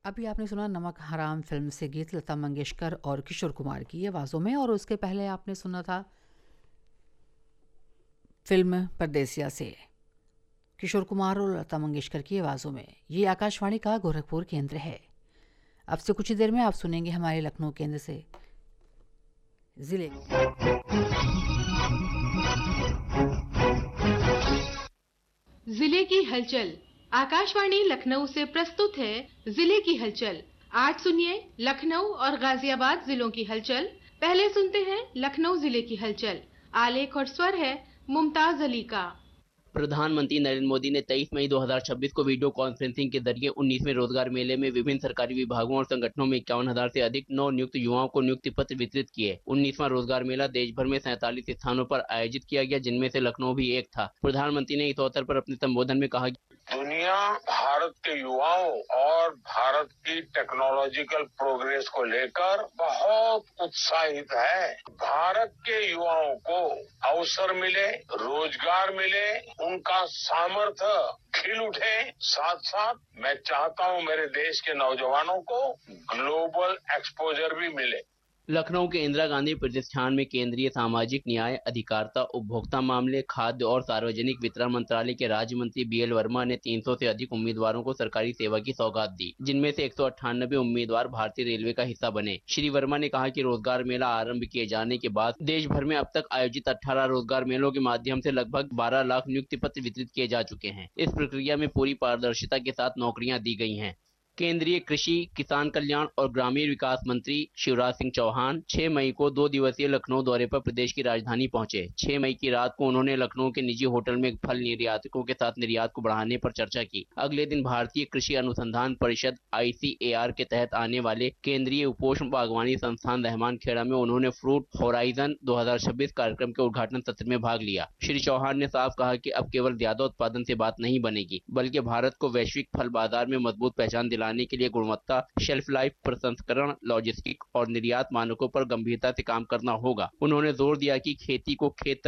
अभी आपने सुना नमक हराम फिल्म से गीत लता मंगेशकर और किशोर कुमार की आवाज़ों में, और उसके पहले आपने सुना था फिल्म परदेसिया से किशोर कुमार और लता मंगेशकर की आवाज़ों में। ये आकाशवाणी का गोरखपुर केंद्र है। अब से कुछ ही देर में आप सुनेंगे हमारे लखनऊ केंद्र से ज़िले जिले की हलचल। आकाशवाणी लखनऊ से प्रस्तुत है जिले की हलचल। आज सुनिए लखनऊ और गाजियाबाद जिलों की हलचल। पहले सुनते हैं लखनऊ जिले की हलचल। आलेख और स्वर है मुमताज अली का। प्रधानमंत्री नरेंद्र मोदी ने 23 मई 2026 को वीडियो कॉन्फ्रेंसिंग के जरिए 19वें रोजगार मेले में विभिन्न सरकारी विभागों और संगठनों में 51,000 से अधिक नव नियुक्त युवाओं को नियुक्ति पत्र वितरित किए। 19वां रोजगार मेला देश भर में 47 स्थानों पर आयोजित किया गया, जिनमें से लखनऊ भी एक था। प्रधानमंत्री ने इस अवसर पर अपने संबोधन में कहा, दुनिया भारत के युवाओं और भारत की टेक्नोलॉजिकल प्रोग्रेस को लेकर बहुत उत्साहित है। भारत के युवाओं को अवसर मिले, रोजगार मिले, उनका सामर्थ्य खिल उठे। साथ साथ मैं चाहता हूं मेरे देश के नौजवानों को ग्लोबल एक्सपोजर भी मिले। लखनऊ के इंदिरा गांधी प्रतिष्ठान में केंद्रीय सामाजिक न्याय, अधिकारिता, उपभोक्ता मामले, खाद्य और सार्वजनिक वितरण मंत्रालय के राज्य मंत्री बीएल वर्मा ने 300 से अधिक उम्मीदवारों को सरकारी सेवा की सौगात दी, जिनमें से 198 उम्मीदवार भारतीय रेलवे का हिस्सा बने। श्री वर्मा ने कहा कि रोजगार मेला आरंभ किए जाने के बाद देश भर में अब तक आयोजित 18 रोजगार मेलों के माध्यम से लगभग 12 लाख नियुक्ति पत्र वितरित किए जा चुके हैं। इस प्रक्रिया में पूरी पारदर्शिता के साथ नौकरियां दी गई हैं। केंद्रीय कृषि, किसान कल्याण और ग्रामीण विकास मंत्री शिवराज सिंह चौहान 6 मई को 2 दिवसीय लखनऊ दौरे पर प्रदेश की राजधानी पहुंचे। 6 मई की रात को उन्होंने लखनऊ के निजी होटल में फल निर्यातकों के साथ निर्यात को बढ़ाने पर चर्चा की। अगले दिन भारतीय कृषि अनुसंधान परिषद ICAR के तहत आने वाले केंद्रीय उपोष्ण बागवानी संस्थान रहमान खेड़ा में उन्होंने फ्रूट होराइजन 2026 कार्यक्रम के उद्घाटन सत्र में भाग लिया। श्री चौहान ने साफ कहा कि अब केवल ज्यादा उत्पादन से बात नहीं बनेगी, बल्कि भारत को वैश्विक फल बाजार में मजबूत पहचान दिलाने के लिए गुणवत्ता, शेल्फ लाइफ, प्रसंस्करण, लॉजिस्टिक और निर्यात मानकों पर गंभीरता से काम करना होगा। उन्होंने जोर दिया कि खेती को खेत